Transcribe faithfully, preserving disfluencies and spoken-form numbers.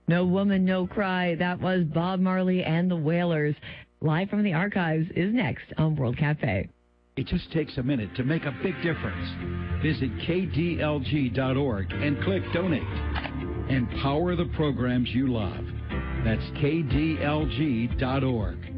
No Woman, No Cry. That was Bob Marley and the Wailers. Live from the archives is next on World Cafe. It just takes a minute to make a big difference. Visit K D L G dot org and click Donate. Empower the programs you love. That's K D L G dot org.